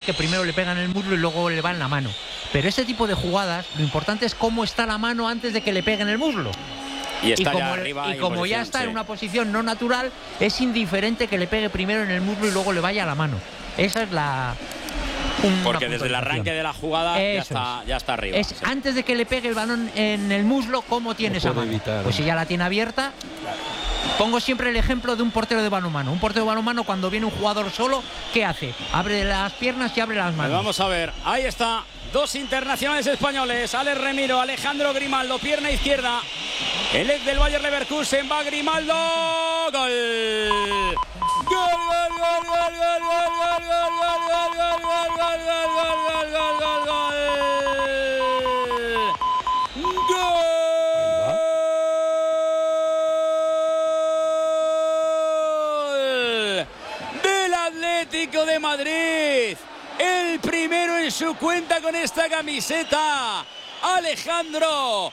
que primero le pegan en el muslo y luego le va en la mano. Pero ese tipo de jugadas, lo importante es cómo está la mano antes de que le peguen el muslo. Y está ya arriba. Y como ya está en una posición no natural, es indiferente que le pegue primero en el muslo y luego le vaya a la mano. Esa es la... Porque desde el arranque de la jugada ya está arriba. Antes de que le pegue el balón en el muslo, ¿cómo tiene esa mano? Pues si ya la tiene abierta. Pongo siempre el ejemplo de un portero de balonmano. Un portero de balonmano, cuando viene un jugador solo, ¿qué hace? Abre las piernas y abre las manos. Vamos a ver, ahí está. Dos internacionales españoles, Alex Remiro, Alejandro Grimaldo, pierna izquierda. El ex del Bayer Leverkusen, va Grimaldo. ¡Gol! ¡Gol, gol, gol, gol, gol, gol, gol, gol, gol, gol, gol, gol, gol, gol, gol! Del Atlético de Madrid. El primero en su cuenta con esta camiseta, Alejandro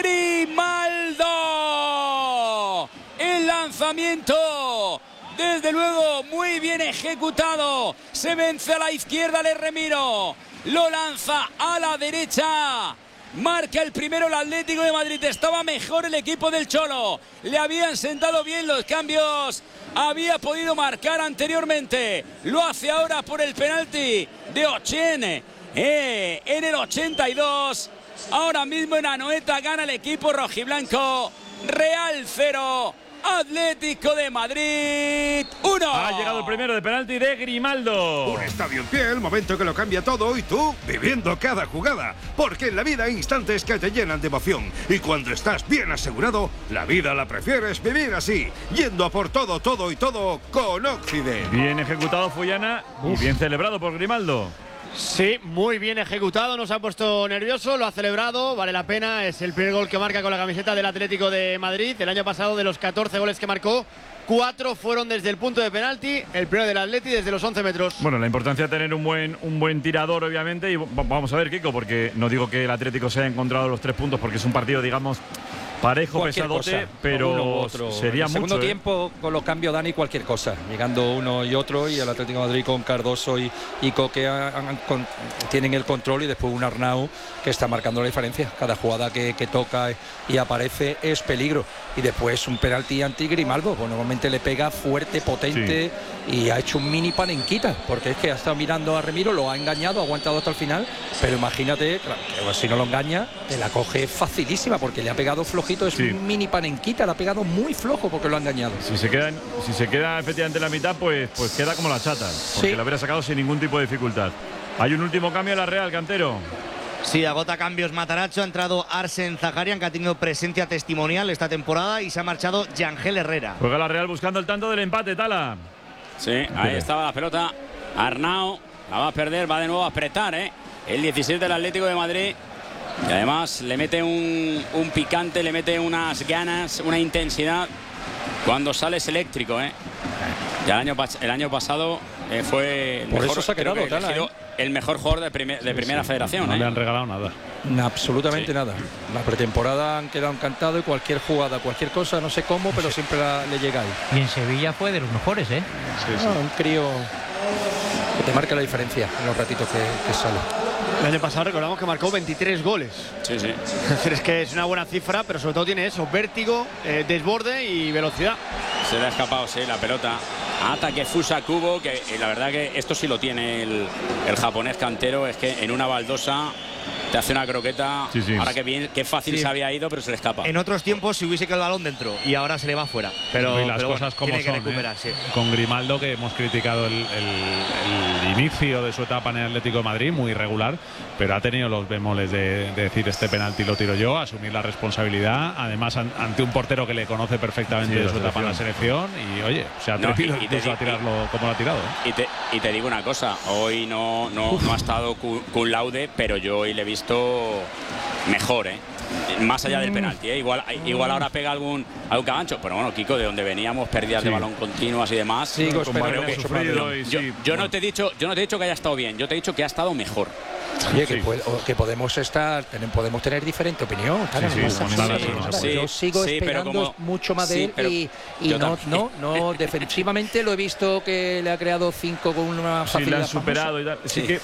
Grimaldo. El lanzamiento, desde luego, muy bien ejecutado. Se vence a la izquierda, le Remiro. Lo lanza a la derecha. Marca el primero el Atlético de Madrid. Estaba mejor el equipo del Cholo. Le habían sentado bien los cambios. Había podido marcar anteriormente. Lo hace ahora por el penalti de Ochen en el 82. Ahora mismo en Anoeta gana el equipo rojiblanco. Real 0. Atlético de Madrid 1. Ha llegado el primero de penalti de Grimaldo. Un estadio en pie, el momento que lo cambia todo, y tú viviendo cada jugada. Porque en la vida hay instantes que te llenan de emoción. Y cuando estás bien asegurado, la vida la prefieres vivir así. Yendo a por todo, todo y todo con Occident. Bien ejecutado Fullana y bien celebrado por Grimaldo. Sí, muy bien ejecutado, nos ha puesto nervioso, lo ha celebrado, vale la pena, es el primer gol que marca con la camiseta del Atlético de Madrid. El año pasado, de los 14 goles que marcó, 4 fueron desde el punto de penalti, el primero del Atleti desde los 11 metros. Bueno, la importancia de tener un buen tirador, obviamente, y vamos a ver, Kiko, porque no digo que el Atlético se haya encontrado los 3 puntos, porque es un partido, digamos, parejo, cualquier pesadote, cosa, pero sería mucho. Segundo tiempo, con los cambios, Dani, cualquier cosa. Llegando uno y otro, y el Atlético de Madrid con Cardoso y Coque tienen el control, y después un Arnau que está marcando la diferencia. Cada jugada que toca y aparece es peligro. Y después un penalti anti Grimaldo. Pues normalmente le pega fuerte, potente, y ha hecho un mini panenquita, porque es que ha estado mirando a Remiro, lo ha engañado, ha aguantado hasta el final. Pero imagínate, claro, que si no lo engaña, te la coge facilísima, porque le ha pegado flojito. Es un mini panenquita, le ha pegado muy flojo porque lo ha engañado. Si se queda efectivamente en la mitad, pues queda como la chata, porque la hubiera sacado sin ningún tipo de dificultad. Hay un último cambio en la Real, Cantero. Sí, agota cambios Matarazzo, ha entrado Arsen Zaharian, que ha tenido presencia testimonial esta temporada, y se ha marchado Yangel Herrera. Juega la Real buscando el tanto del empate, Tala. Sí, ahí estaba la pelota. Arnau la va a perder, va de nuevo a apretar, el 16 del Atlético de Madrid. Y además le mete un picante, le mete unas ganas, una intensidad. Cuando sale es eléctrico, Ya el año pasado fue el Por mejor, eso se ha quedado, el mejor jugador de primera federación. No le han regalado nada. Absolutamente nada. La pretemporada han quedado encantados, y cualquier jugada, cualquier cosa, no sé cómo, pero siempre le llega ahí. Y en Sevilla fue de los mejores, Un crío que te marca la diferencia en los ratitos que sale. El año pasado recordamos que marcó 23 goles. Sí. Es que es una buena cifra, pero sobre todo tiene eso, vértigo, desborde y velocidad. Se le ha escapado, la pelota. Ataque Fusa Kubo, que la verdad que esto sí lo tiene el japonés Cantero, es que en una baldosa te hace una croqueta. Ahora qué fácil se había ido, pero se le escapa. En otros tiempos si hubiese quedado el balón dentro, y ahora se le va fuera. Pero y las cosas como tiene son, que recuperar, Con Grimaldo, que hemos criticado el inicio de su etapa en el Atlético de Madrid, muy irregular, pero ha tenido los bemoles de decir este penalti lo tiro yo, asumir la responsabilidad, además ante un portero que le conoce perfectamente de su etapa en la selección, y oye, se ha atrevido incluso a tirarlo como lo ha tirado. Y te digo una cosa, hoy no ha estado cum laude, pero yo hoy le he visto mejor, más allá del penalti, igual ahora pega algún cagancho, pero bueno, Kiko, de donde veníamos, pérdidas de balón continuas y demás. Sigo esperando yo no te he dicho que haya estado bien, yo te he dicho que ha estado mejor. Oye, que podemos tener diferente opinión. Yo sigo esperando mucho más de él, y no defensivamente lo he visto que le ha creado 5 con una facilidad. Sí, le han superado y tal. Sí, que